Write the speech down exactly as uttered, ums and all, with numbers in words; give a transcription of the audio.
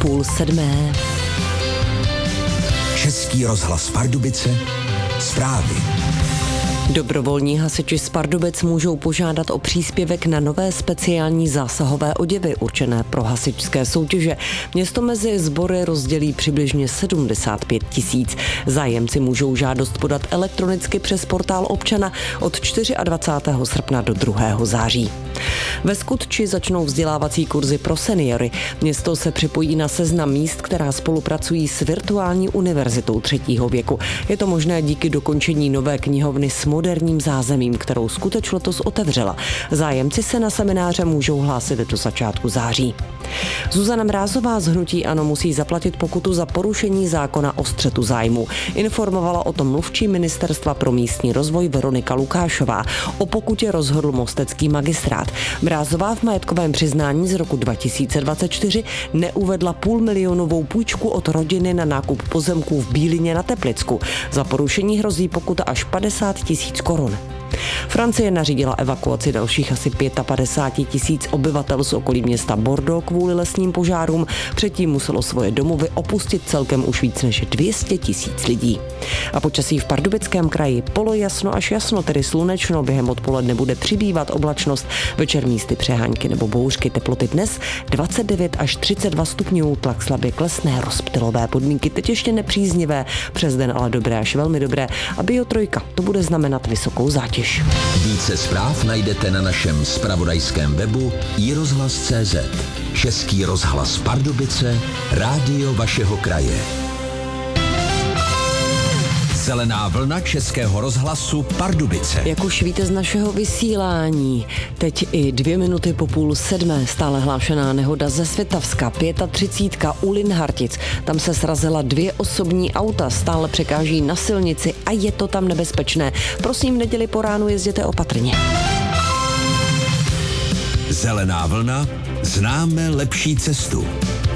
půl sedmé. Český rozhlas Pardubice, zprávy. Dobrovolní hasiči z Pardubic můžou požádat o příspěvek na nové speciální zásahové oděvy určené pro hasičské soutěže. Město mezi sbory rozdělí přibližně sedmdesát pět tisíc. Zájemci můžou žádost podat elektronicky přes portál občana od dvacátého čtvrtého srpna do druhého září. Ve Skutči začnou vzdělávací kurzy pro seniory. Město se připojí na seznam míst, která spolupracují s virtuální univerzitou třetího věku. Je to možné díky dokončení nové knihovny s moderním zázemím, kterou Skuteč letos otevřela. Zájemci se na semináře můžou hlásit do začátku září. Zuzana Mrázová z hnutí ANO musí zaplatit pokutu za porušení zákona o střetu zájmů. Informovala o tom mluvčí Ministerstva pro místní rozvoj Veronika Lukášová. O pokutě rozhodl mostecký magistrát. Mrázová v majetkovém přiznání z roku dva tisíce dvacet čtyři neuvedla půlmilionovou půjčku od rodiny na nákup pozemků v Bílině na Teplicku. Za porušení hrozí pokuta až padesát tisíc korun. Francie nařídila evakuaci dalších asi padesát pět tisíc obyvatel z okolí města Bordeaux kvůli lesním požárům. Předtím muselo svoje domovy opustit celkem už víc než dvě stě tisíc lidí. A počasí v Pardubickém kraji polojasno až jasno, tedy slunečno, během odpoledne bude přibývat oblačnost, večer místy přehánky nebo bouřky, teploty dnes dvacet devět až třicet dva stupňů, tlak slabě klesne, rozptylové podmínky teď ještě nepříznivé, přes den ale dobré až velmi dobré a Biotrojka to bude znamenat vysokou zátěž. Více zpráv najdete na našem zpravodajském webu i rozhlas tečka cé zet. Český rozhlas Pardubice, rádio vašeho kraje. Zelená vlna Českého rozhlasu Pardubice. Jak už víte z našeho vysílání, teď i dvě minuty po půl sedmé stále hlášená nehoda ze Svitavska, třicítka u Linhartic. Tam se srazila dvě osobní auta, stále překáží na silnici a je to tam nebezpečné. Prosím, v neděli po ránu jezděte opatrně. Zelená vlna, známe lepší cestu.